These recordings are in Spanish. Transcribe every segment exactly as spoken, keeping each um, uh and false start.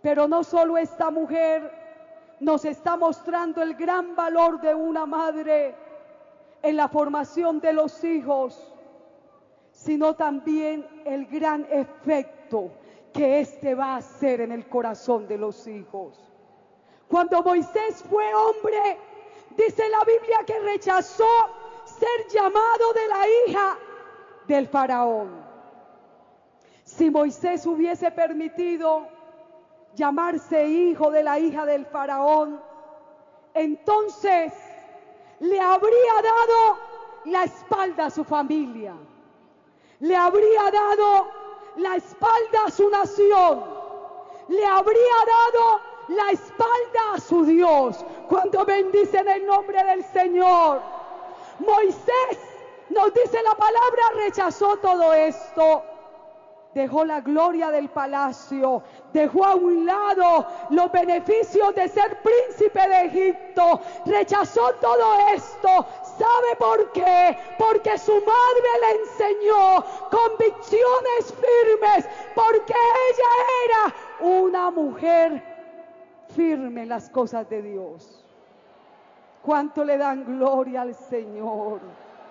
Pero no solo esta mujer nos está mostrando el gran valor de una madre en la formación de los hijos, sino también el gran efecto que éste va a hacer en el corazón de los hijos. Cuando Moisés fue hombre, dice la Biblia que rechazó ser llamado de la hija del faraón. Si Moisés hubiese permitido llamarse hijo de la hija del faraón, entonces le habría dado la espalda a su familia, le habría dado la espalda a su nación, le habría dado la espalda a su Dios. Cuando bendicen el nombre del Señor, Moisés, nos dice la palabra, rechazó todo esto. Dejó la gloria del palacio, dejó a un lado los beneficios de ser príncipe de Egipto, rechazó todo esto. ¿Sabe por qué? Porque su madre le enseñó convicciones firmes, porque ella era una mujer firme en las cosas de Dios. ¿Cuánto le dan gloria al Señor?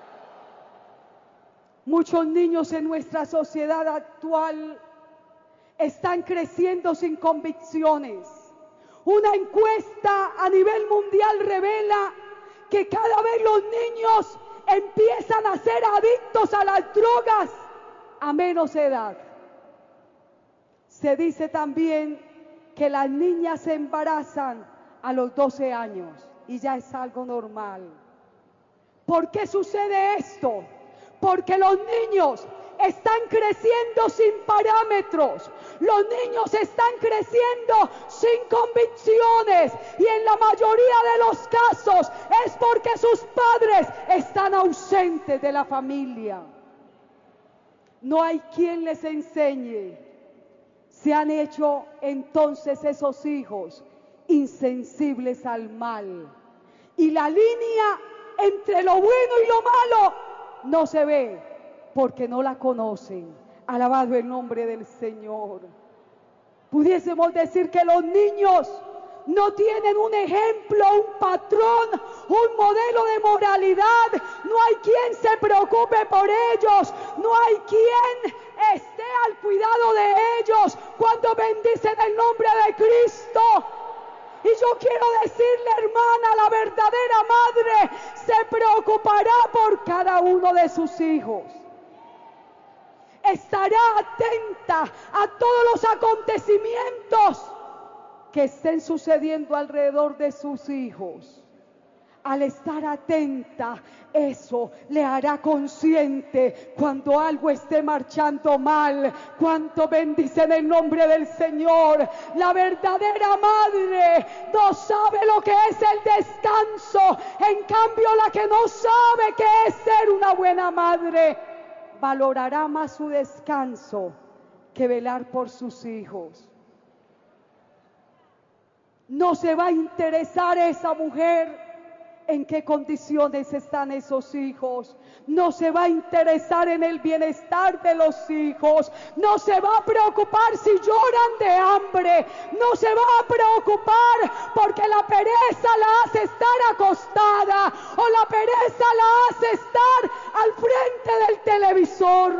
Muchos niños en nuestra sociedad actual están creciendo sin convicciones. Una encuesta a nivel mundial revela que cada vez los niños empiezan a ser adictos a las drogas a menos edad. Se dice también que las niñas se embarazan a los doce años y ya es algo normal. ¿Por qué sucede esto? Porque los niños están creciendo sin parámetros, los niños están creciendo sin convicciones, y en la mayoría de los casos es porque sus padres están ausentes de la familia. No hay quien les enseñe. Se han hecho entonces esos hijos insensibles al mal, y la línea entre lo bueno y lo malo no se ve porque no la conocen. Alabado el nombre del Señor. Pudiésemos decir que los niños no tienen un ejemplo, un patrón, un modelo de moralidad. No hay quien se preocupe por ellos, no hay quien esté al cuidado de ellos cuando bendicen el nombre de Cristo. Y yo quiero decirle, hermana, la verdadera madre se preocupará por cada uno de sus hijos. Estará atenta a todos los acontecimientos que estén sucediendo alrededor de sus hijos. Al estar atenta, eso le hará consciente cuando algo esté marchando mal. Cuánto bendicen el nombre del Señor. La verdadera madre no sabe lo que es el descanso. En cambio, la que no sabe qué es ser una buena madre, valorará más su descanso que velar por sus hijos. No se va a interesar esa mujer en qué condiciones están esos hijos. No se va a interesar en el bienestar de los hijos. No se va a preocupar si lloran de hambre. No se va a preocupar porque la pereza la hace estar acostada o la pereza la hace estar al frente del televisor.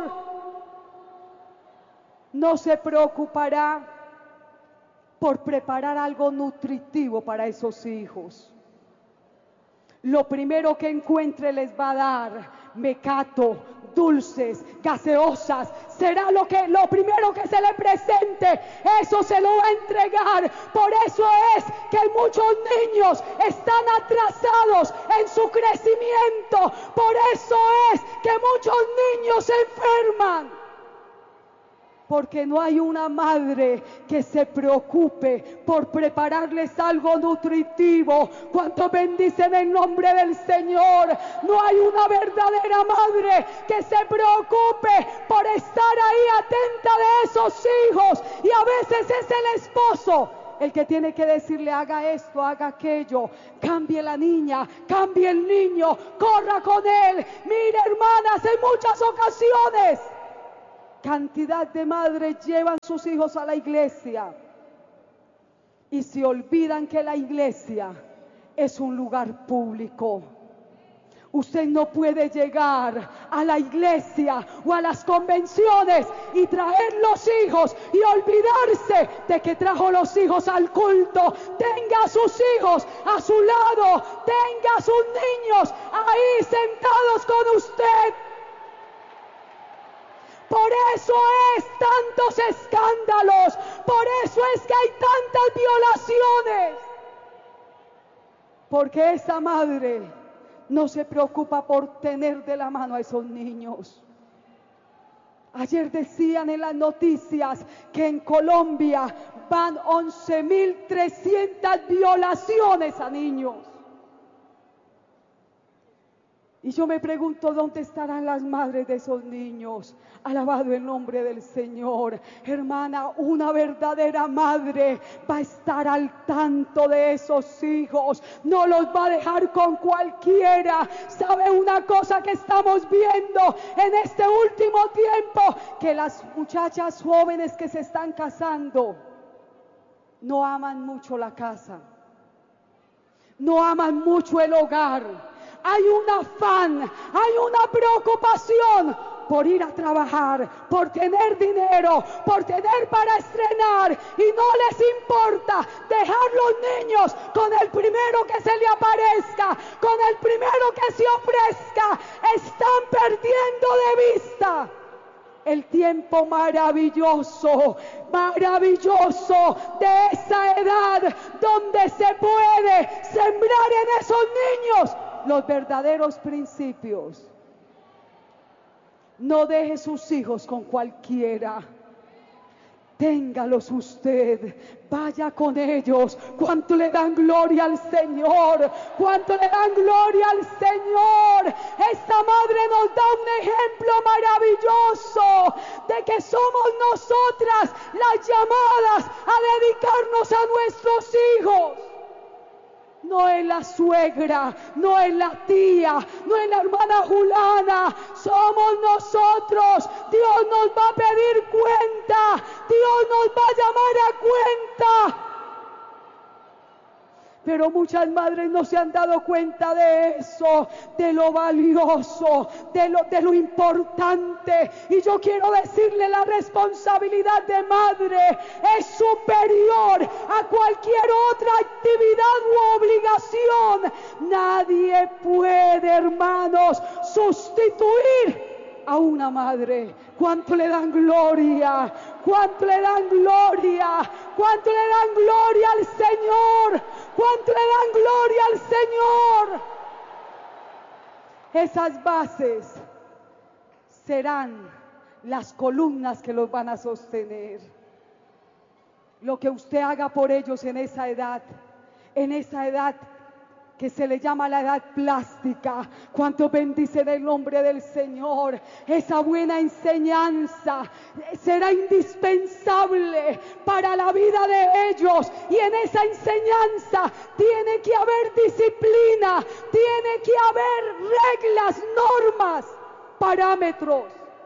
No se preocupará por preparar algo nutritivo para esos hijos. Lo primero que encuentre les va a dar mecato, dulces, gaseosas. Será lo que lo primero que se le presente, eso se lo va a entregar. Por eso es que muchos niños están atrasados en su crecimiento. Por eso es que muchos niños se enferman. Porque no hay una madre que se preocupe por prepararles algo nutritivo. Cuánto bendicen el nombre del Señor. No hay una verdadera madre que se preocupe por estar ahí atenta de esos hijos. Y a veces es el esposo el que tiene que decirle: haga esto, haga aquello, cambie la niña, cambie el niño, corra con él. Mire, hermanas, en muchas ocasiones cantidad de madres llevan sus hijos a la iglesia y se olvidan que la iglesia es un lugar público. Usted no puede llegar a la iglesia o a las convenciones y traer los hijos y olvidarse de que trajo los hijos al culto. Tenga a sus hijos a su lado, tenga a sus niños ahí sentados con usted. Por eso es tantos escándalos, por eso es que hay tantas violaciones. Porque esa madre no se preocupa por tener de la mano a esos niños. Ayer decían en las noticias que en Colombia van once mil trescientas violaciones a niños. Y yo me pregunto, ¿dónde estarán las madres de esos niños? Alabado el nombre del Señor. Hermana, una verdadera madre va a estar al tanto de esos hijos. No los va a dejar con cualquiera. ¿Sabe una cosa que estamos viendo en este último tiempo? Que las muchachas jóvenes que se están casando no aman mucho la casa. No aman mucho el hogar. Hay un afán, hay una preocupación por ir a trabajar, por tener dinero, por tener para estrenar, y no les importa dejar los niños con el primero que se le aparezca, con el primero que se ofrezca. Están perdiendo de vista el tiempo maravilloso, maravilloso de esa edad donde se puede sembrar en esos niños los verdaderos principios. No deje sus hijos con cualquiera. Téngalos usted, vaya con ellos. Cuánto le dan gloria al Señor, cuánto le dan gloria al Señor. Esta madre nos da un ejemplo maravilloso de que somos nosotras las llamadas a dedicarnos a nuestros hijos. No es la suegra, no es la tía, no es la hermana Julana, somos nosotros. Dios nos va a pedir cuenta, Dios nos va a llamar a cuenta. Pero muchas madres no se han dado cuenta de eso, de lo valioso, de lo, de lo importante. Y yo quiero decirle, la responsabilidad de madre es superior a cualquier otra actividad u obligación. Nadie puede, hermanos, sustituir a una madre. ¿Cuánto le dan gloria? ¿Cuánto le dan gloria? ¿Cuánto le dan gloria al Señor? ¿Cuánto le dan gloria al Señor? Esas bases serán las columnas que los van a sostener. Lo que usted haga por ellos en esa edad, en esa edad que se le llama la edad plástica. Cuánto bendice el nombre del Señor. Esa buena enseñanza será indispensable para la vida de ellos, y en esa enseñanza tiene que haber disciplina, tiene que haber reglas, normas, parámetros.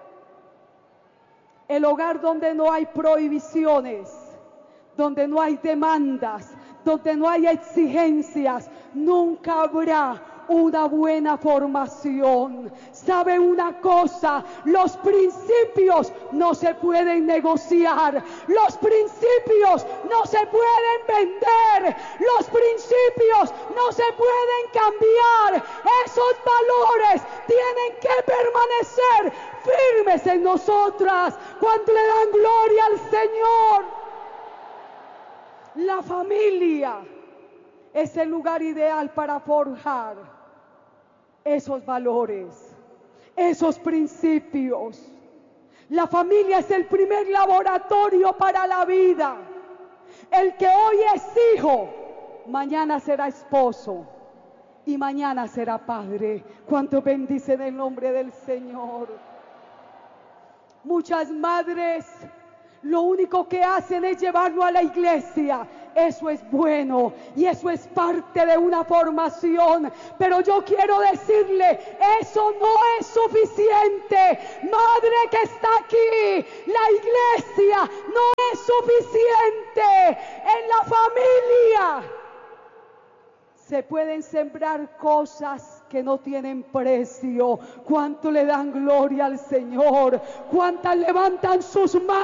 El hogar donde no hay prohibiciones, donde no hay demandas, donde no hay exigencias, nunca habrá una buena formación. ¿Sabe una cosa? Los principios no se pueden negociar, los principios no se pueden vender, los principios no se pueden cambiar. Esos valores tienen que permanecer firmes en nosotras. ¿Cuánto le dan gloria al Señor? La familia es el lugar ideal para forjar esos valores, esos principios. La familia es el primer laboratorio para la vida. El que hoy es hijo, mañana será esposo y mañana será padre. Cuánto bendicen el nombre del Señor. Muchas madres lo único que hacen es llevarlo a la iglesia. Eso es bueno y eso es parte de una formación, pero yo quiero decirle, eso no es suficiente. Madre que está aquí, la iglesia no es suficiente. En la familia se pueden sembrar cosas que no tienen precio. ¿Cuánto le dan gloria al Señor? ¿Cuántas levantan sus manos?